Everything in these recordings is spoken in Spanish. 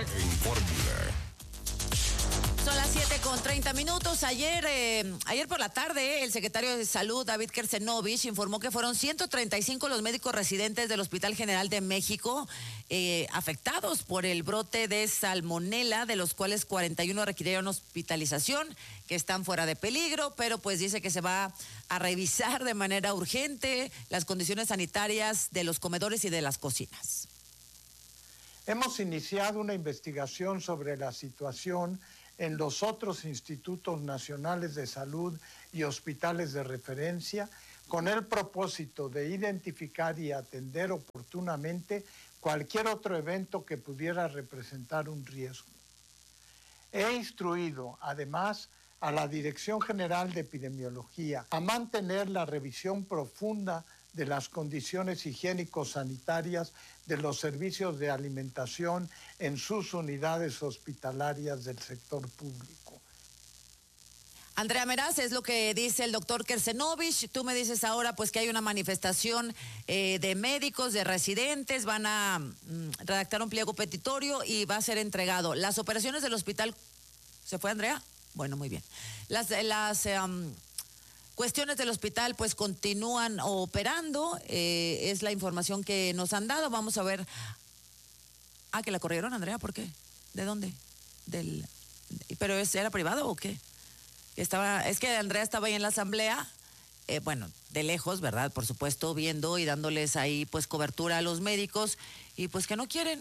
en Fórmula. Son las 7:30. Ayer por la tarde, el secretario de Salud, David Kersenovich, informó que fueron 135 los médicos residentes del Hospital General de México afectados por el brote de salmonela, de los cuales 41 requirieron hospitalización, que están fuera de peligro, pero pues dice que se va a revisar de manera urgente las condiciones sanitarias de los comedores y de las cocinas. Hemos iniciado una investigación sobre la situación en los otros institutos nacionales de salud y hospitales de referencia, con el propósito de identificar y atender oportunamente cualquier otro evento que pudiera representar un riesgo. He instruido, además, a la Dirección General de Epidemiología a mantener la revisión profunda de las condiciones higiénico-sanitarias de los servicios de alimentación en sus unidades hospitalarias del sector público. Andrea Meraz, es lo que dice el doctor Kersenovich. Tú me dices ahora pues que hay una manifestación de médicos, de residentes, van a redactar un pliego petitorio y va a ser entregado. Las operaciones del hospital... ¿Se fue, Andrea? Bueno, muy bien. Las cuestiones del hospital pues continúan operando, es la información que nos han dado. Vamos a ver. Que la corrieron, Andrea, ¿por qué? ¿De dónde? ¿Pero era privado o qué? Es que Andrea estaba ahí en la asamblea, de lejos, ¿verdad? Por supuesto, viendo y dándoles ahí pues cobertura a los médicos, y pues que no quieren,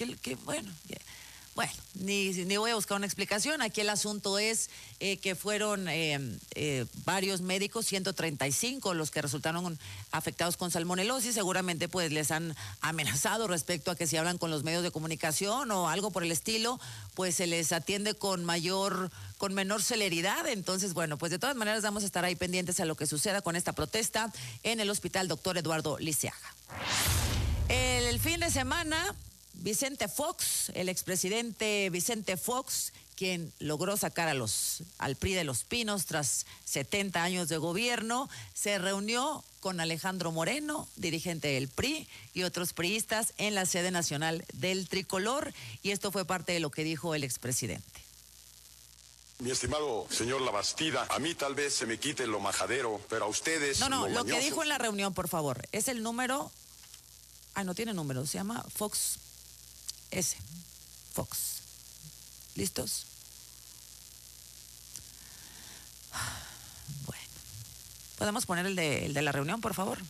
Bueno, ni voy a buscar una explicación. Aquí el asunto es que fueron varios médicos, 135, los que resultaron afectados con salmonelosis. Seguramente pues les han amenazado respecto a que si hablan con los medios de comunicación o algo por el estilo, pues se les atiende con menor celeridad. Entonces, bueno, pues de todas maneras vamos a estar ahí pendientes a lo que suceda con esta protesta en el Hospital Dr. Eduardo Liceaga. El fin de semana... Vicente Fox, el expresidente Vicente Fox, quien logró sacar al PRI de Los Pinos tras 70 años de gobierno, se reunió con Alejandro Moreno, dirigente del PRI, y otros priistas en la sede nacional del Tricolor, y esto fue parte de lo que dijo el expresidente. Mi estimado señor Labastida, a mí tal vez se me quite lo majadero, pero a ustedes... No, lo que dijo en la reunión, por favor, es el número... no tiene número, se llama Fox... Fox. ¿Listos? Bueno. ¿Podemos poner el de la reunión, por favor?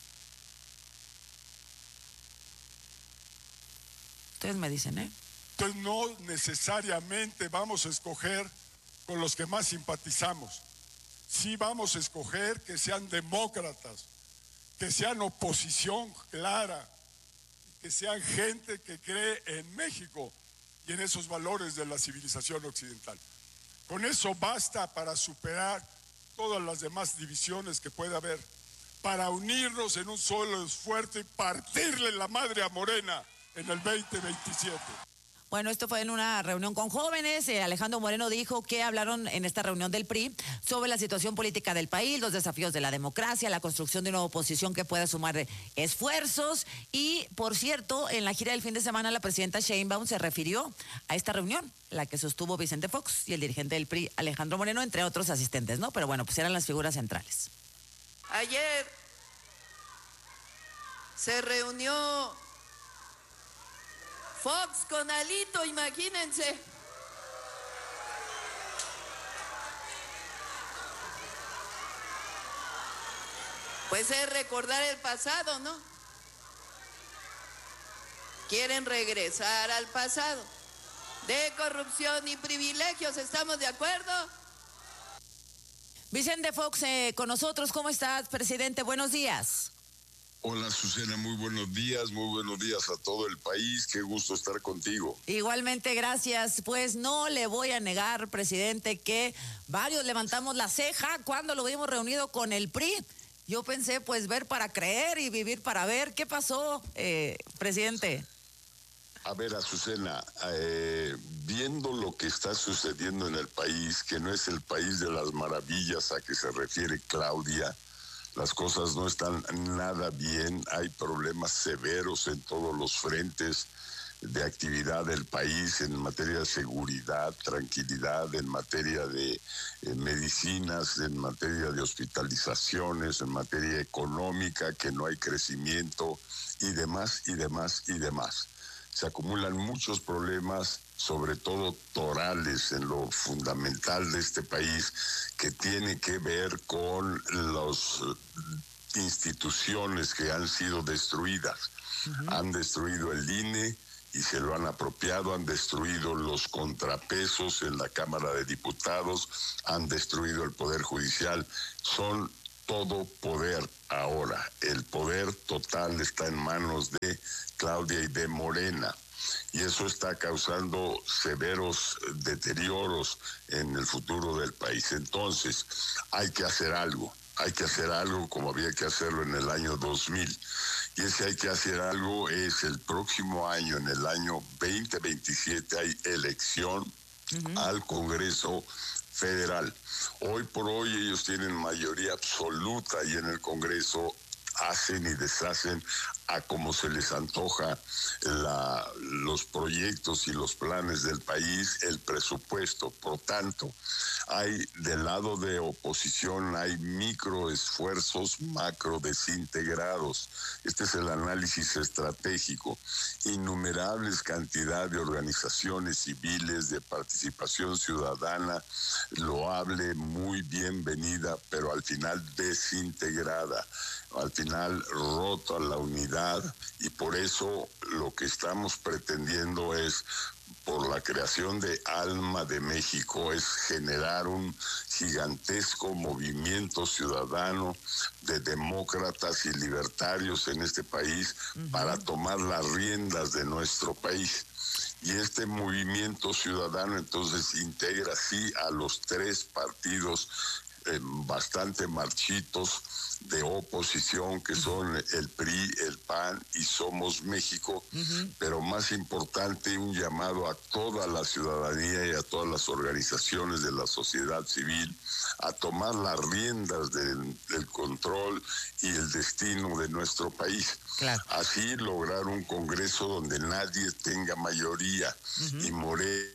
Ustedes me dicen, Pues no necesariamente vamos a escoger con los que más simpatizamos. Sí vamos a escoger que sean demócratas, que sean oposición clara, que sean gente que cree en México y en esos valores de la civilización occidental. Con eso basta para superar todas las demás divisiones que puede haber, para unirnos en un solo esfuerzo y partirle la madre a Morena en el 2027. Bueno, esto fue en una reunión con jóvenes. Alejandro Moreno dijo que hablaron en esta reunión del PRI sobre la situación política del país, los desafíos de la democracia, la construcción de una oposición que pueda sumar esfuerzos. Y, por cierto, en la gira del fin de semana, la presidenta Sheinbaum se refirió a esta reunión, la que sostuvo Vicente Fox y el dirigente del PRI, Alejandro Moreno, entre otros asistentes, ¿no? Pero bueno, pues eran las figuras centrales. Ayer se reunió Fox con Alito, imagínense. Pues es recordar el pasado, ¿no? Quieren regresar al pasado de corrupción y privilegios, ¿estamos de acuerdo? Vicente Fox con nosotros. ¿Cómo estás, presidente? Buenos días. Hola, Susana, muy buenos días a todo el país, qué gusto estar contigo. Igualmente, gracias. Pues no le voy a negar, presidente, que varios levantamos la ceja cuando lo vimos reunido con el PRI. Yo pensé, pues, ver para creer y vivir para ver. ¿Qué pasó, presidente? A ver, Azucena, viendo lo que está sucediendo en el país, que no es el país de las maravillas a que se refiere Claudia, las cosas no están nada bien, hay problemas severos en todos los frentes, de actividad del país en materia de seguridad, tranquilidad, en materia de medicinas, en materia de hospitalizaciones, en materia económica, que no hay crecimiento y demás, y demás, y demás. Se acumulan muchos problemas, sobre todo torales, en lo fundamental de este país, que tiene que ver con las instituciones que han sido destruidas. Han destruido el INE y se lo han apropiado, han destruido los contrapesos en la Cámara de Diputados, han destruido el Poder Judicial. Son todo poder ahora. El poder total está en manos de Claudia y de Morena. Y eso está causando severos deterioros en el futuro del país. Entonces, hay que hacer algo. Hay que hacer algo como había que hacerlo en el año 2000. Y ese hay que hacer algo es el próximo año, en el año 2027, hay elección al Congreso Federal. Hoy por hoy ellos tienen mayoría absoluta y en el Congreso hacen y deshacen a como se les antoja los proyectos y los planes del país, el presupuesto. Por tanto, hay del lado de oposición, hay microesfuerzos macro desintegrados. Este es el análisis estratégico. Innumerables cantidad de organizaciones civiles, de participación ciudadana, loable, muy bienvenida, pero al final desintegrada. Al final rota la unidad, y por eso lo que estamos pretendiendo es, por la creación de Alma de México, es generar un gigantesco movimiento ciudadano de demócratas y libertarios en este país para tomar las riendas de nuestro país. Y este movimiento ciudadano entonces integra sí a los tres partidos bastante marchitos de oposición, que son el PRI, el PAN y Somos México, pero más importante, un llamado a toda la ciudadanía y a todas las organizaciones de la sociedad civil a tomar las riendas del control y el destino de nuestro país. Claro. Así lograr un Congreso donde nadie tenga mayoría y Morena,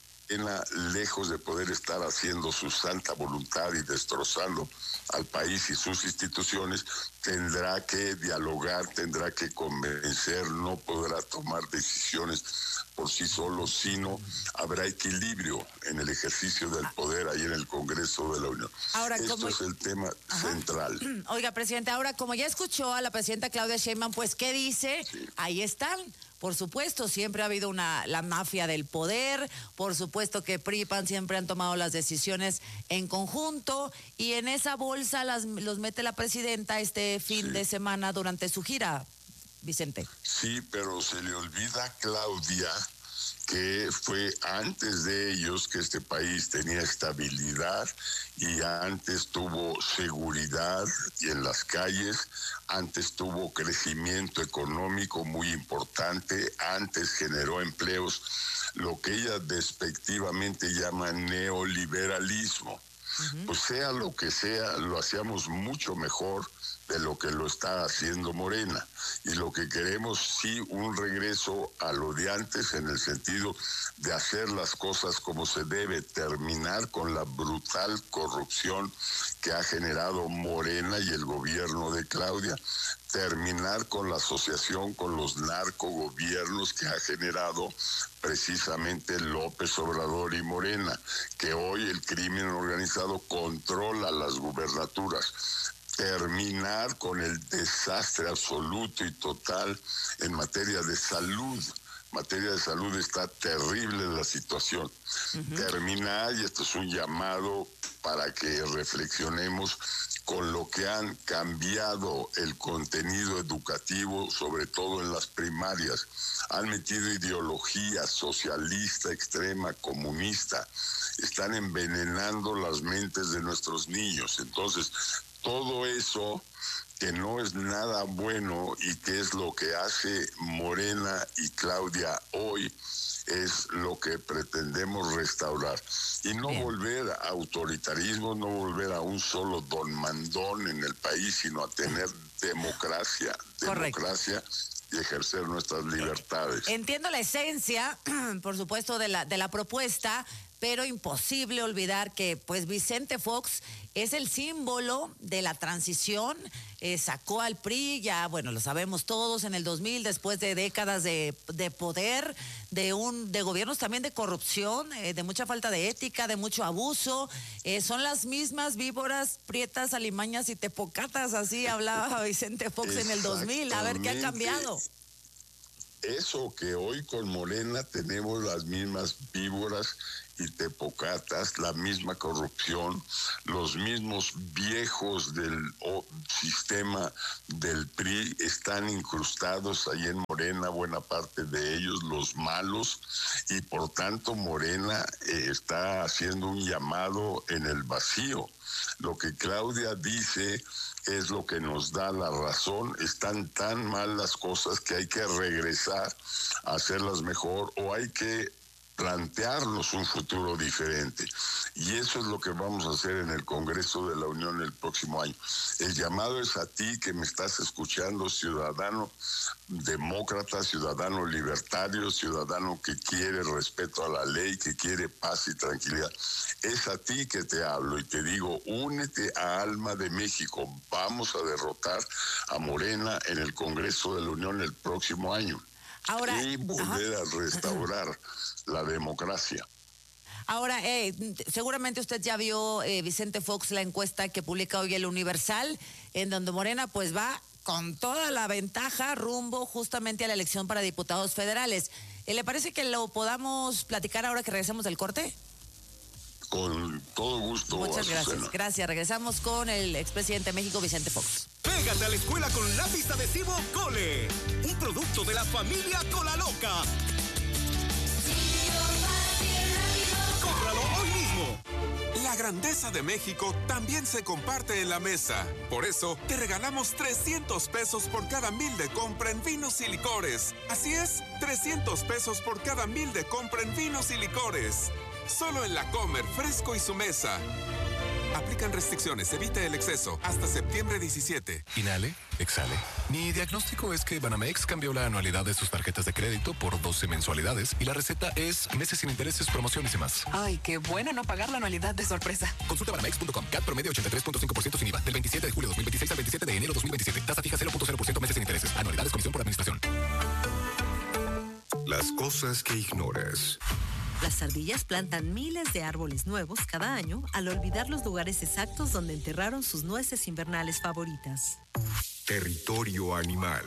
lejos de poder estar haciendo su santa voluntad y destrozando al país y sus instituciones, tendrá que dialogar, tendrá que convencer, no podrá tomar decisiones por sí solo, sino habrá equilibrio en el ejercicio del poder ahí en el Congreso de la Unión. Ahora, esto es el tema central. Oiga, presidente, ahora como ya escuchó a la presidenta Claudia Sheinbaum, pues, ¿qué dice? Sí. Ahí están. Por supuesto, siempre ha habido la mafia del poder, por supuesto que PRI y PAN siempre han tomado las decisiones en conjunto, y en esa bolsa los mete la presidenta este fin de semana durante su gira, Vicente. Sí, pero se le olvida, Claudia, que fue antes de ellos que este país tenía estabilidad y antes tuvo seguridad y en las calles, antes tuvo crecimiento económico muy importante, antes generó empleos, lo que ella despectivamente llama neoliberalismo. Pues sea lo que sea, lo hacíamos mucho mejor de lo que lo está haciendo Morena. Y lo que queremos, sí, un regreso a lo de antes en el sentido de hacer las cosas como se debe, terminar con la brutal corrupción que ha generado Morena y el gobierno de Claudia, terminar con la asociación con los narcogobiernos que ha generado precisamente López Obrador y Morena, que hoy el crimen organizado controla las gubernaturas. Terminar con el desastre absoluto y total en materia de salud. En materia de salud está terrible la situación. Terminar, y esto es un llamado para que reflexionemos con lo que han cambiado el contenido educativo, sobre todo en las primarias. Han metido ideología socialista, extrema, comunista. Están envenenando las mentes de nuestros niños. Entonces, todo eso que no es nada bueno y que es lo que hace Morena y Claudia hoy, es lo que pretendemos restaurar. Y no volver a autoritarismo, no volver a un solo don mandón en el país, sino a tener democracia. Democracia y ejercer nuestras libertades. Entiendo la esencia, por supuesto, de la propuesta, pero imposible olvidar que pues Vicente Fox es el símbolo de la transición, sacó al PRI, ya bueno, lo sabemos todos, en el 2000, después de décadas de poder, de gobiernos también de corrupción, de mucha falta de ética, de mucho abuso, son las mismas víboras, prietas, alimañas y tepocatas, así hablaba Vicente Fox en el 2000, a ver qué ha cambiado. Eso que hoy con Morena tenemos las mismas víboras y tepocatas, la misma corrupción, los mismos viejos del sistema del PRI están incrustados ahí en Morena, buena parte de ellos, los malos, y por tanto Morena está haciendo un llamado en el vacío. Lo que Claudia dice es lo que nos da la razón. Están tan mal las cosas que hay que regresar a hacerlas mejor, o hay que plantearnos un futuro diferente. Y eso es lo que vamos a hacer en el Congreso de la Unión el próximo año. El llamado es a ti que me estás escuchando, ciudadano demócrata, ciudadano libertario, ciudadano que quiere respeto a la ley, que quiere paz y tranquilidad. Es a ti que te hablo y te digo, únete a Alma de México. Vamos a derrotar a Morena en el Congreso de la Unión el próximo año. Ahora, y volver a restaurar la democracia. Ahora, seguramente usted ya vio, Vicente Fox, la encuesta que publica hoy el Universal, en donde Morena pues va con toda la ventaja rumbo justamente a la elección para diputados federales. ¿Le parece que lo podamos platicar ahora que regresemos del corte? Con todo gusto. Muchas gracias. Gracias. Regresamos con el expresidente de México, Vicente Fox. Pégate a la escuela con lápiz adhesivo Cole, un producto de la familia Cola Loca. ¡Cómpralo hoy mismo! La grandeza de México también se comparte en la mesa. Por eso, te regalamos 300 pesos por cada 1,000 de compra en vinos y licores. Así es, 300 pesos por cada 1,000 de compra en vinos y licores. Solo en La Comer, Fresco y Su Mesa. Aplican restricciones, evite el exceso. Hasta septiembre 17. Inhale, exhale. Mi diagnóstico es que Banamex cambió la anualidad de sus tarjetas de crédito por 12 mensualidades y la receta es meses sin intereses, promociones y más. Ay, qué bueno no pagar la anualidad de sorpresa. Consulta banamex.com. CAT promedio 83.5% sin IVA. Del 27 de julio 2026 al 27 de enero 2027. Tasa fija 0.0% meses sin intereses. Anualidades, comisión por administración. Las cosas que ignoras. Las ardillas plantan miles de árboles nuevos cada año al olvidar los lugares exactos donde enterraron sus nueces invernales favoritas. Territorio animal.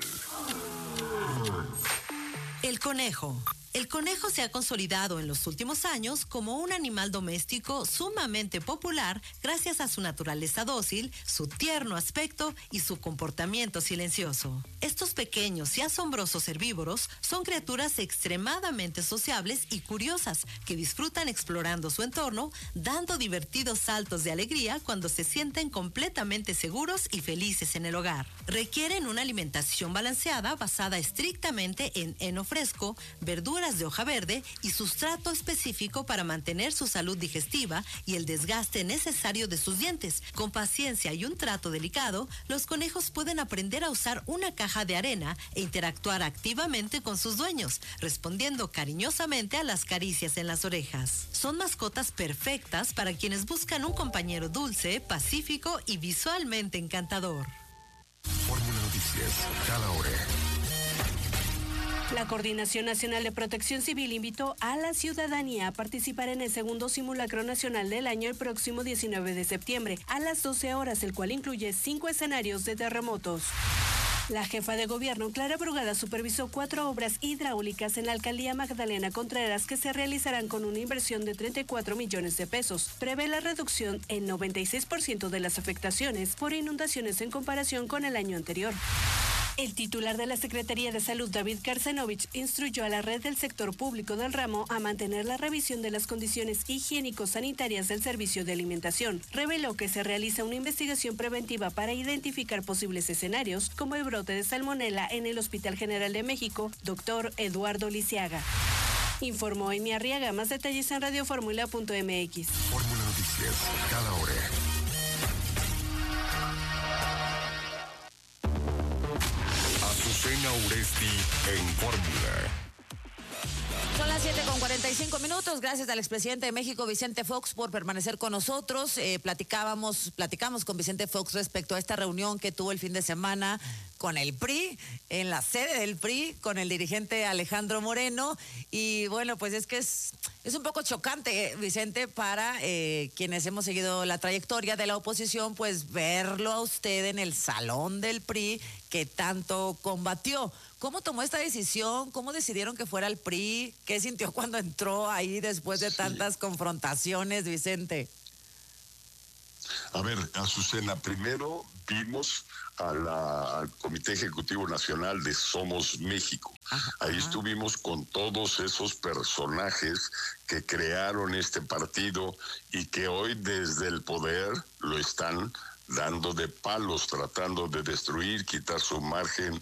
El conejo. El conejo se ha consolidado en los últimos años como un animal doméstico sumamente popular gracias a su naturaleza dócil, su tierno aspecto y su comportamiento silencioso. Estos pequeños y asombrosos herbívoros son criaturas extremadamente sociables y curiosas que disfrutan explorando su entorno, dando divertidos saltos de alegría cuando se sienten completamente seguros y felices en el hogar. Requieren una alimentación balanceada basada estrictamente en heno fresco, verduras de hoja verde y sustrato específico para mantener su salud digestiva y el desgaste necesario de sus dientes. Con paciencia y un trato delicado, los conejos pueden aprender a usar una caja de arena e interactuar activamente con sus dueños, respondiendo cariñosamente a las caricias en las orejas. Son mascotas perfectas para quienes buscan un compañero dulce, pacífico y visualmente encantador. Fórmula Noticias, cada hora. La Coordinación Nacional de Protección Civil invitó a la ciudadanía a participar en el segundo simulacro nacional del año el próximo 19 de septiembre a las 12 horas, el cual incluye 5 escenarios de terremotos. La jefa de gobierno, Clara Brugada, supervisó 4 obras hidráulicas en la alcaldía Magdalena Contreras que se realizarán con una inversión de 34 millones de pesos. Prevé la reducción en 96% de las afectaciones por inundaciones en comparación con el año anterior. El titular de la Secretaría de Salud, David Karsenovich, instruyó a la red del sector público del ramo a mantener la revisión de las condiciones higiénico-sanitarias del servicio de alimentación. Reveló que se realiza una investigación preventiva para identificar posibles escenarios, como el brote de salmonela en el Hospital General de México, doctor Eduardo Lisiaga. Informó Amy Arriaga. Más detalles en radioformula.mx. Fórmula Noticias, cada hora. Azucena Ana Uresti en Fórmula. Son las 7:45. Gracias al expresidente de México, Vicente Fox, por permanecer con nosotros. Platicamos con Vicente Fox respecto a esta reunión que tuvo el fin de semana con el PRI, en la sede del PRI, con el dirigente Alejandro Moreno. Y bueno, pues es que es un poco chocante, Vicente, para quienes hemos seguido la trayectoria de la oposición, pues verlo a usted en el salón del PRI que tanto combatió. ¿Cómo tomó esta decisión? ¿Cómo decidieron que fuera el PRI? ¿Qué sintió cuando entró ahí después de tantas confrontaciones, Vicente? A ver, Azucena, primero vimos al Comité Ejecutivo Nacional de Somos México. Ahí estuvimos con todos esos personajes que crearon este partido y que hoy desde el poder lo están dando de palos, tratando de destruir, quitar su imagen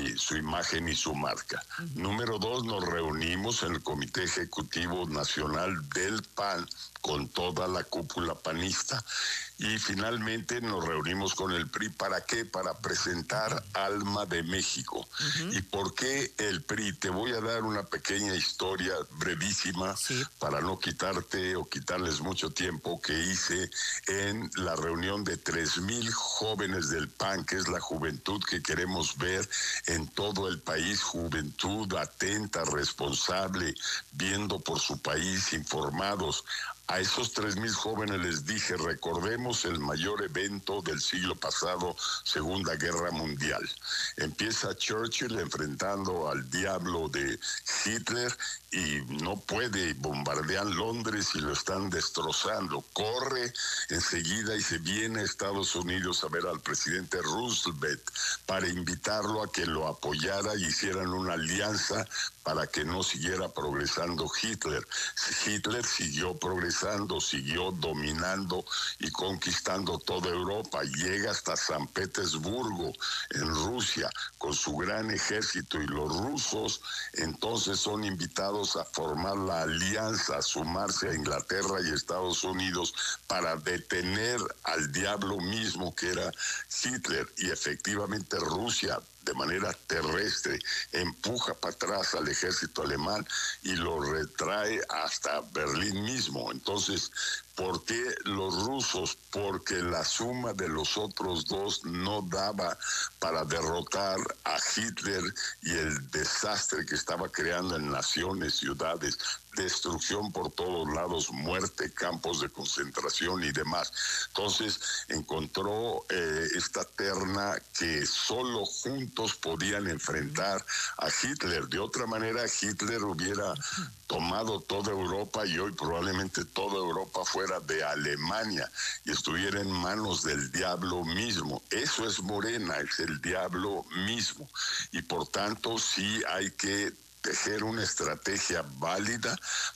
y su marca. Número 2, nos reunimos en el Comité Ejecutivo Nacional del PAN con toda la cúpula panista. Y finalmente nos reunimos con el PRI. ¿Para qué? Para presentar Alma de México. ¿Y por qué el PRI? Te voy a dar una pequeña historia brevísima para no quitarte o quitarles mucho tiempo que hice en la reunión de 3,000 jóvenes del PAN, que es la juventud que queremos ver en todo el país, juventud atenta, responsable, viendo por su país, informados. A esos 3,000 jóvenes les dije, recordemos el mayor evento del siglo pasado, Segunda Guerra Mundial. Empieza Churchill enfrentando al diablo de Hitler y no puede, bombardean Londres y lo están destrozando. Corre enseguida y se viene a Estados Unidos a ver al presidente Roosevelt para invitarlo a que lo apoyara y hicieran una alianza para que no siguiera progresando Hitler. Hitler siguió progresando, siguió dominando y conquistando toda Europa. Llega hasta San Petersburgo, en Rusia, con su gran ejército, y los rusos entonces son invitados a formar la alianza, a sumarse a Inglaterra y Estados Unidos para detener al diablo mismo que era Hitler. Y efectivamente Rusia, de manera terrestre, empuja para atrás al ejército alemán y lo retrae hasta Berlín mismo. Entonces, ¿por qué los rusos? Porque la suma de los otros dos no daba para derrotar a Hitler y el desastre que estaba creando en naciones, ciudades, destrucción por todos lados, muerte, campos de concentración y demás. Entonces encontró esta terna que solo juntos podían enfrentar a Hitler. De otra manera, Hitler hubiera tomado toda Europa y hoy probablemente toda Europa fuera de Alemania y estuviera en manos del diablo mismo. Eso es Morena, es el diablo mismo. Y por tanto sí hay que tejer una estrategia válida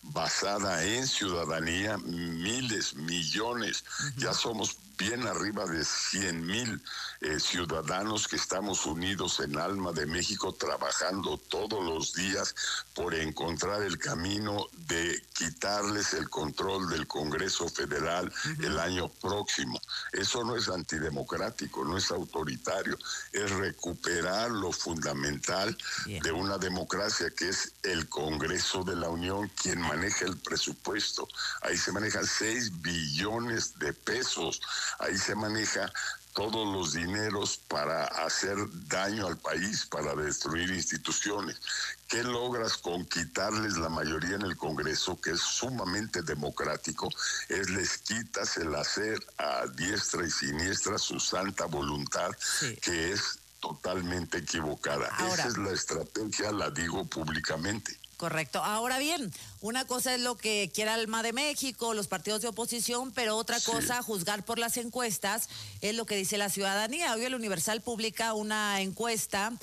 basada en ciudadanía, miles, millones, ya somos bien arriba de 100,000 ciudadanos que estamos unidos en Alma de México, trabajando todos los días por encontrar el camino de quitarles el control del Congreso Federal el año próximo. Eso no es antidemocrático, no es autoritario, es recuperar lo fundamental de una democracia, que es el Congreso de la Unión, quien maneja el presupuesto. Ahí se manejan 6 billones de pesos. Ahí se maneja todos los dineros para hacer daño al país, para destruir instituciones. ¿Qué logras con quitarles la mayoría en el Congreso, que es sumamente democrático? Les quitas el hacer a diestra y siniestra su santa voluntad, que es totalmente equivocada. Esa es la estrategia, la digo públicamente. Correcto. Ahora bien, una cosa es lo que quiera Alma de México, los partidos de oposición, pero otra cosa, a juzgar por las encuestas, es lo que dice la ciudadanía. Hoy el Universal publica una encuesta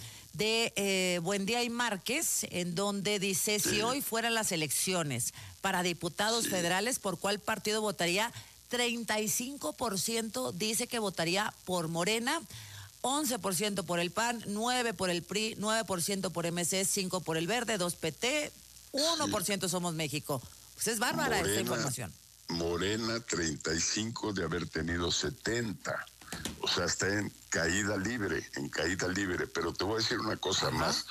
de Buendía y Márquez, en donde dice, si hoy fueran las elecciones para diputados federales, ¿por cuál partido votaría? 35% dice que votaría por Morena, 11% por el PAN, 9% por el PRI, 9% por MC, 5% por el Verde, 2% PT, 1% Somos México. Pues es bárbara esta información. Morena, 35 de haber tenido 70. O sea, está en caída libre, Pero te voy a decir una cosa más,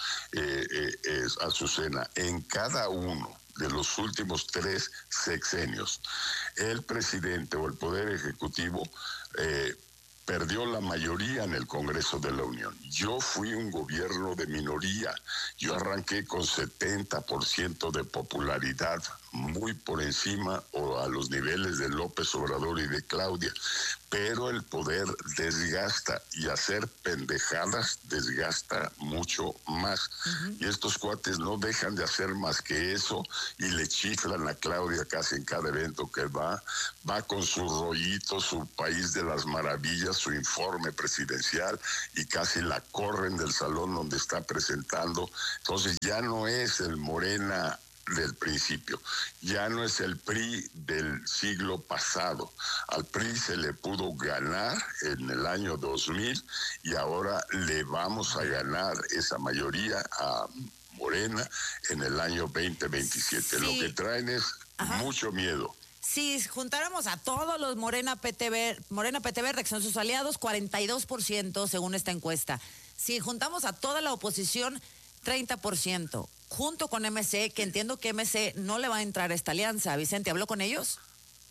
Azucena. En cada uno de los últimos 3 sexenios, el presidente o el Poder Ejecutivo perdió la mayoría en el Congreso de la Unión. Yo fui un gobierno de minoría. Yo arranqué con 70% de popularidad, muy por encima o a los niveles de López Obrador y de Claudia. Pero el poder desgasta y hacer pendejadas desgasta mucho más. Y estos cuates no dejan de hacer más que eso y le chiflan a Claudia casi en cada evento que va con su rollito, su país de las maravillas, su informe presidencial y casi la corren del salón donde está presentando. Entonces ya no es el Morena del principio, ya no es el PRI del siglo pasado. Al PRI se le pudo ganar en el año 2000 y ahora le vamos a ganar esa mayoría a Morena en el año 2027. Sí. Lo que traen es mucho miedo. Si juntáramos a todos los Morena PT Verde, que son sus aliados, 42% según esta encuesta. Si juntamos a toda la oposición, 30%. Junto con MC, que entiendo que MC no le va a entrar a esta alianza. Vicente, ¿habló con ellos?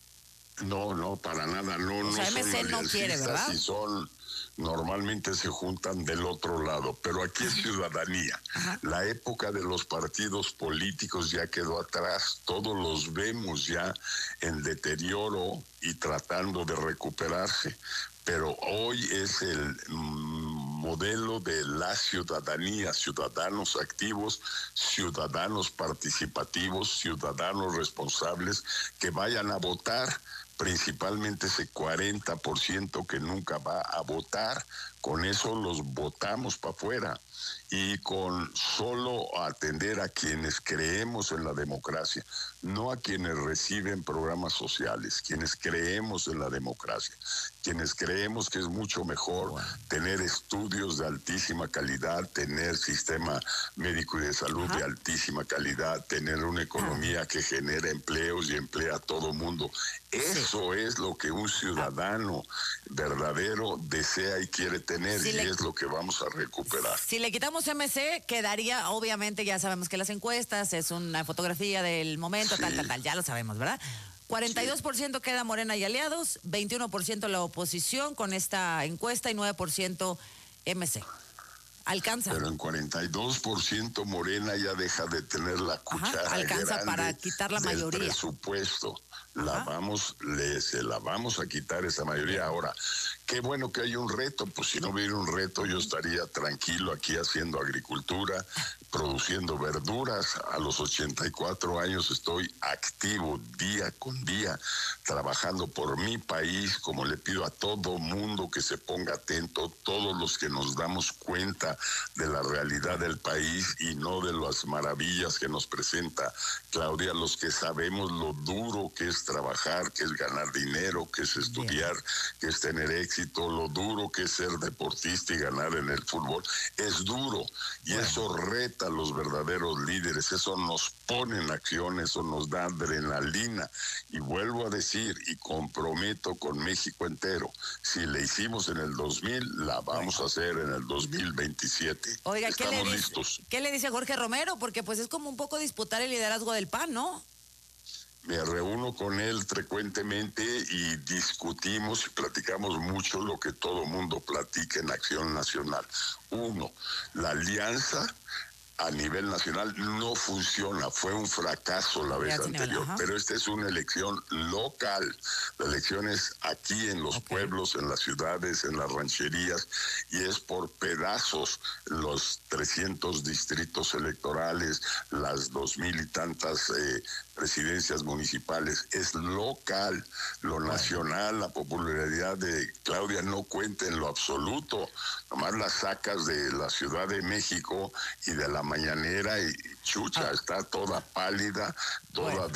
No, para nada. No, o sea, MC no quiere, ¿verdad? Normalmente se juntan del otro lado, pero aquí es ciudadanía. La época de los partidos políticos ya quedó atrás, todos los vemos ya en deterioro y tratando de recuperarse, pero hoy es el modelo de la ciudadanía, ciudadanos activos, ciudadanos participativos, ciudadanos responsables que vayan a votar. Principalmente ese 40% que nunca va a votar, con eso los votamos para afuera. Y con solo atender a quienes creemos en la democracia, no a quienes reciben programas sociales, quienes creemos en la democracia, quienes creemos que es mucho mejor tener estudios de altísima calidad, tener sistema médico y de salud de altísima calidad, tener una economía que genera empleos y emplea a todo mundo. Eso es lo que un ciudadano verdadero desea y quiere tener, y es lo que vamos a recuperar. Si le quitamos MC, quedaría, obviamente, ya sabemos que las encuestas es una fotografía del momento, tal, ya lo sabemos, ¿verdad? 42% queda Morena y aliados, 21% la oposición con esta encuesta y 9% MC. ¿Alcanza? Pero en 42% Morena ya deja de tener la cuchara alcanza grande para quitar la mayoría. Del presupuesto. Se la vamos a quitar esa mayoría. Ahora, qué bueno que hay un reto, pues si no hubiera un reto yo estaría tranquilo aquí haciendo agricultura, produciendo verduras. A los 84 años estoy activo día con día, trabajando por mi país, como le pido a todo mundo que se ponga atento, todos los que nos damos cuenta de la realidad del país y no de las maravillas que nos presenta Claudia, los que sabemos lo duro que es trabajar, que es ganar dinero, que es estudiar, que es tener éxito, lo duro que es ser deportista y ganar en el fútbol. Es duro y eso reta a los verdaderos líderes, eso nos pone en acción, eso nos da adrenalina. Y vuelvo a decir y comprometo con México entero, si le hicimos en el 2000, la vamos a hacer en el 2027. Oiga, estamos listos. ¿Qué le dice Jorge Romero? Porque pues es como un poco disputar el liderazgo del PAN, ¿no? Me reúno con él frecuentemente y discutimos y platicamos mucho lo que todo mundo platica en Acción Nacional. Uno, la alianza a nivel nacional no funciona, fue un fracaso la vez anterior, pero esta es una elección local, la elección es aquí en los pueblos, en las ciudades, en las rancherías, y es por pedazos los 300 distritos electorales, las 2,000 y tantas presidencias municipales, es local, lo nacional, la popularidad de Claudia no cuenta en lo absoluto, nomás la sacas de la Ciudad de México y de la mañanera y chucha, está toda pálida, toda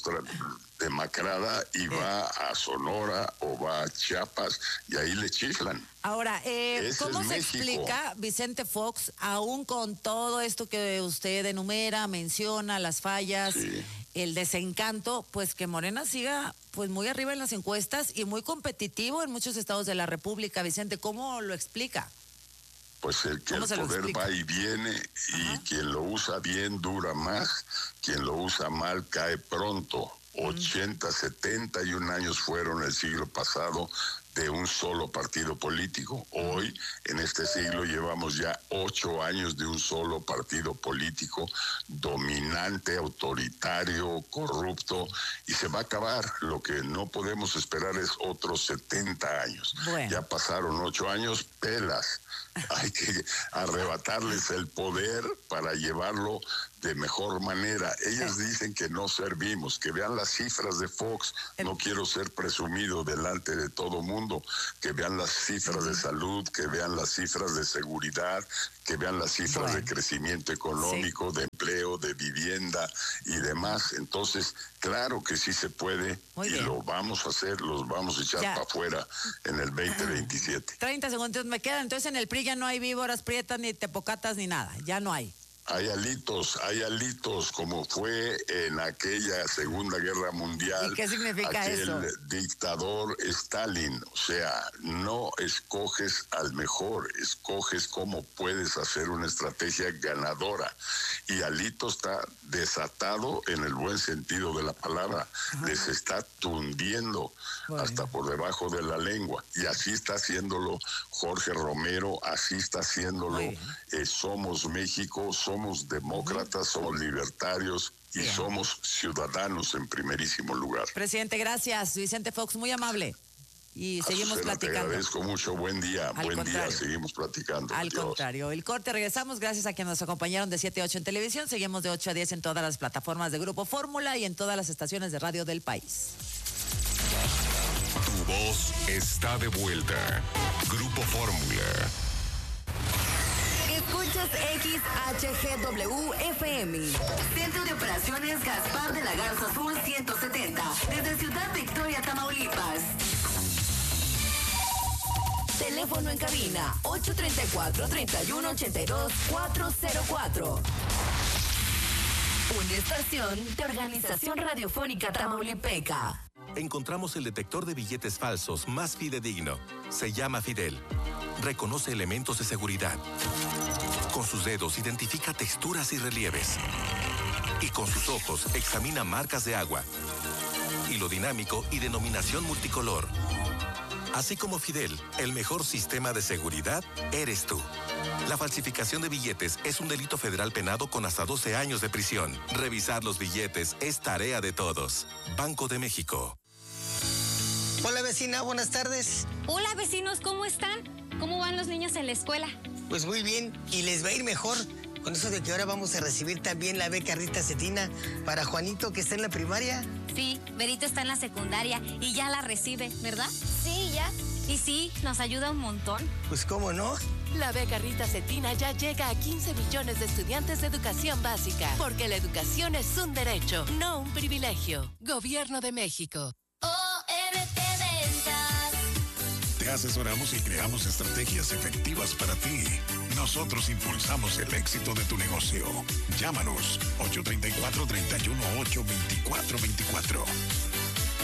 demacrada y va a Sonora o va a Chiapas y ahí le chiflan. Ahora, ¿cómo se explica, Vicente Fox, aún con todo esto que usted enumera, menciona, las fallas, el desencanto, pues que Morena siga pues muy arriba en las encuestas y muy competitivo en muchos estados de la República. Vicente, ¿cómo lo explica? Pues el que el poder va y viene, y quien lo usa bien dura más, quien lo usa mal cae pronto. 80, 71 años fueron el siglo pasado de un solo partido político. Hoy, en este siglo, llevamos ya 8 años de un solo partido político dominante, autoritario, corrupto, y se va a acabar. Lo que no podemos esperar es otros 70 años. Bueno. Ya pasaron 8 años, pelas. Hay que arrebatarles el poder para llevarlo de mejor manera. Ellas dicen que no servimos, que vean las cifras de Fox. No quiero ser presumido delante de todo mundo. Que vean las cifras de salud, que vean las cifras de seguridad, que vean las cifras de crecimiento económico, de empleo, de vivienda y demás. Entonces, claro que sí se puede lo vamos a hacer, los vamos a echar para afuera en el 2027. 30 segundos me quedan. Entonces en el PRI ya no hay víboras prietas, ni tepocatas, ni nada. Ya no hay. Hay alitos, como fue en aquella Segunda Guerra Mundial. ¿Y qué significa eso? El dictador Stalin. O sea, no escoges al mejor, escoges cómo puedes hacer una estrategia ganadora. Y Alito está desatado en el buen sentido de la palabra. Les está tundiendo hasta por debajo de la lengua. Y así está haciéndolo Jorge Romero, así está haciéndolo Somos México, somos demócratas, somos libertarios y somos ciudadanos en primerísimo lugar. Presidente, gracias. Vicente Fox, muy amable. Y seguimos platicando. Te agradezco mucho. Buen día. Día. Seguimos platicando. Al contrario. El corte, regresamos. Gracias a quienes nos acompañaron de 7 a 8 en televisión. Seguimos de 8 a 10 en todas las plataformas de Grupo Fórmula y en todas las estaciones de radio del país. Tu voz está de vuelta. Grupo Fórmula. Escuchas XHGW FM. Centro de Operaciones Gaspar de la Garza Sur 170. Desde Ciudad Victoria, Tamaulipas. Teléfono en cabina 834-3182-404. Una estación de Organización Radiofónica Tamaulipeca. Encontramos el detector de billetes falsos más fidedigno. Se llama Fidel. Reconoce elementos de seguridad. Con sus dedos identifica texturas y relieves. Y con sus ojos examina marcas de agua, hilo dinámico y denominación multicolor. Así como Fidel, el mejor sistema de seguridad eres tú. La falsificación de billetes es un delito federal penado con hasta 12 años de prisión. Revisar los billetes es tarea de todos. Banco de México. Hola vecina, buenas tardes. Hola vecinos, ¿cómo están? ¿Cómo van los niños en la escuela? Pues muy bien, y les va a ir mejor con eso de que ahora vamos a recibir también la beca Rita Cetina para Juanito, que está en la primaria. Sí, Berito está en la secundaria y ya la recibe, ¿verdad? Sí, ya. Y sí, nos ayuda un montón. Pues cómo no. La beca Rita Cetina ya llega a 15 millones de estudiantes de educación básica, porque la educación es un derecho, no un privilegio. Gobierno de México. Te asesoramos y creamos estrategias efectivas para ti. Nosotros impulsamos el éxito de tu negocio. Llámanos 834-318-2424.